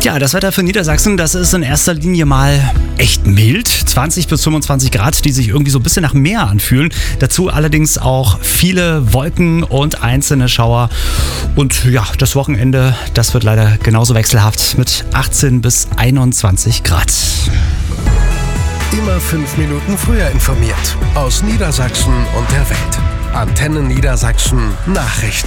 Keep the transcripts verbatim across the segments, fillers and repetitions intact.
Ja, das Wetter für Niedersachsen, das ist in erster Linie mal echt mild. zwanzig bis fünfundzwanzig Grad, die sich irgendwie so ein bisschen nach Meer anfühlen. Dazu allerdings auch viele Wolken und einzelne Schauer. Und ja, das Wochenende, das wird leider genauso wechselhaft mit achtzehn bis einundzwanzig Grad. Immer fünf Minuten früher informiert. Aus Niedersachsen und der Welt. Antenne Niedersachsen Nachrichten.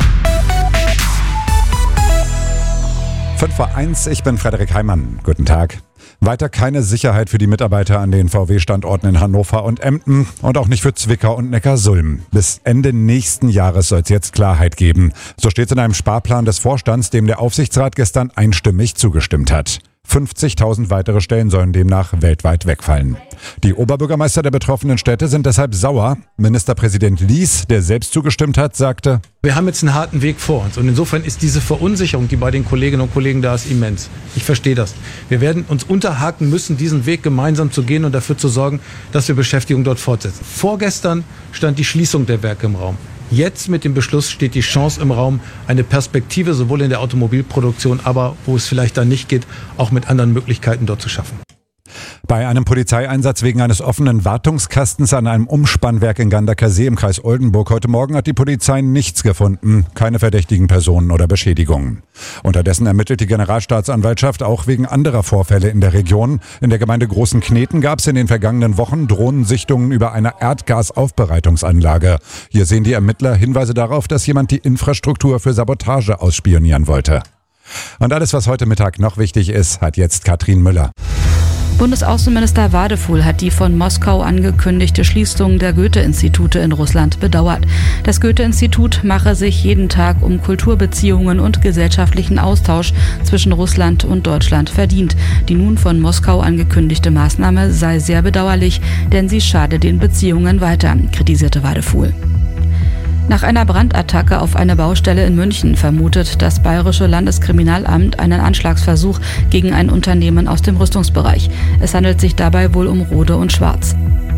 fünf vor eins, ich bin Frederik Heimann. Guten Tag. Weiter keine Sicherheit für die Mitarbeiter an den V W-Standorten in Hannover und Emden und auch nicht für Zwickau und Neckarsulm. Bis Ende nächsten Jahres soll es jetzt Klarheit geben. So steht es in einem Sparplan des Vorstands, dem der Aufsichtsrat gestern einstimmig zugestimmt hat. fünfzigtausend weitere Stellen sollen demnach weltweit wegfallen. Die Oberbürgermeister der betroffenen Städte sind deshalb sauer. Ministerpräsident Lies, der selbst zugestimmt hat, sagte: Wir haben jetzt einen harten Weg vor uns und insofern ist diese Verunsicherung, die bei den Kolleginnen und Kollegen da ist, immens. Ich verstehe das. Wir werden uns unterhaken müssen, diesen Weg gemeinsam zu gehen und dafür zu sorgen, dass wir Beschäftigung dort fortsetzen. Vorgestern stand die Schließung der Werke im Raum. Jetzt mit dem Beschluss steht die Chance im Raum, eine Perspektive sowohl in der Automobilproduktion, aber wo es vielleicht dann nicht geht, auch mit anderen Möglichkeiten dort zu schaffen. Bei einem Polizeieinsatz wegen eines offenen Wartungskastens an einem Umspannwerk in Ganderkersee im Kreis Oldenburg heute Morgen hat die Polizei nichts gefunden. Keine verdächtigen Personen oder Beschädigungen. Unterdessen ermittelt die Generalstaatsanwaltschaft auch wegen anderer Vorfälle in der Region. In der Gemeinde Großen Kneten gab es in den vergangenen Wochen Drohnensichtungen über eine Erdgasaufbereitungsanlage. Hier sehen die Ermittler Hinweise darauf, dass jemand die Infrastruktur für Sabotage ausspionieren wollte. Und alles, was heute Mittag noch wichtig ist, hat jetzt Katrin Müller. Bundesaußenminister Wadefuhl hat die von Moskau angekündigte Schließung der Goethe-Institute in Russland bedauert. Das Goethe-Institut mache sich jeden Tag um Kulturbeziehungen und gesellschaftlichen Austausch zwischen Russland und Deutschland verdient. Die nun von Moskau angekündigte Maßnahme sei sehr bedauerlich, denn sie schade den Beziehungen weiter, kritisierte Wadefuhl. Nach einer Brandattacke auf eine Baustelle in München vermutet das Bayerische Landeskriminalamt einen Anschlagsversuch gegen ein Unternehmen aus dem Rüstungsbereich. Es handelt sich dabei wohl um Rode und Schwarz.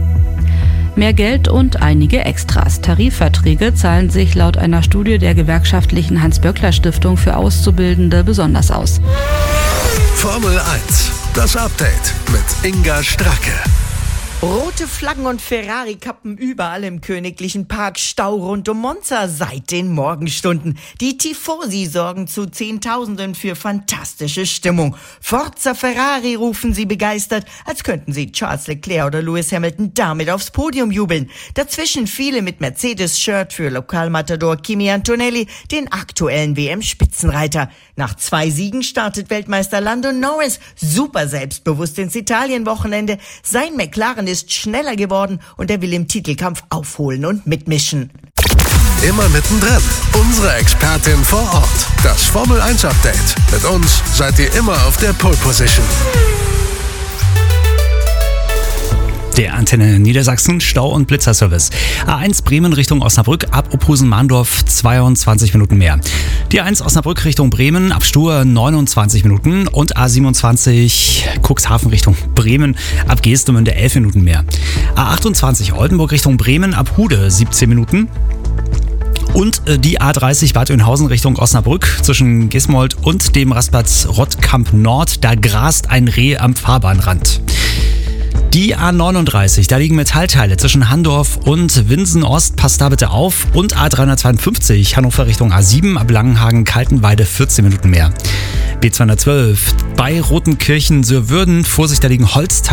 Mehr Geld und einige Extras. Tarifverträge zahlen sich laut einer Studie der gewerkschaftlichen Hans-Böckler-Stiftung für Auszubildende besonders aus. Formel eins, das Update mit Inga Stracke. Rote Flaggen und Ferrari-Kappen überall im königlichen Park, Stau rund um Monza seit den Morgenstunden. Die Tifosi sorgen zu Zehntausenden für fantastische Stimmung. Forza Ferrari rufen sie begeistert, als könnten sie Charles Leclerc oder Lewis Hamilton damit aufs Podium jubeln. Dazwischen viele mit Mercedes-Shirt für Lokalmatador Kimi Antonelli, den aktuellen W M-Spitzenreiter. Nach zwei Siegen startet Weltmeister Lando Norris super selbstbewusst ins Italien-Wochenende. Sein McLaren ist schneller geworden und er will im Titelkampf aufholen und mitmischen. Immer mittendrin. Unsere Expertin vor Ort. Das Formel eins Update. Mit uns seid ihr immer auf der Pole Position. Der Antenne Niedersachsen Stau- und Blitzerservice. A eins Bremen Richtung Osnabrück ab Opusen-Mahndorf zweiundzwanzig Minuten mehr. Die A eins Osnabrück Richtung Bremen ab Stur neunundzwanzig Minuten und A siebenundzwanzig Cuxhaven Richtung Bremen ab Geestemünde elf Minuten mehr. A achtundzwanzig Oldenburg Richtung Bremen ab Hude siebzehn Minuten. Und die A dreißig Bad Oeynhausen Richtung Osnabrück zwischen Gismold und dem Rastplatz Rottkamp Nord, da grast ein Reh am Fahrbahnrand. Die A neununddreißig, da liegen Metallteile zwischen Handorf und Winsen Ost, passt da bitte auf. Und A dreihundertzweiundfünfzig, Hannover Richtung A sieben, ab Langenhagen-Kaltenweide vierzehn Minuten mehr. B zweihundertzwölf, bei Rotenkirchen-Sürwürden, Vorsicht, da liegen Holzteile.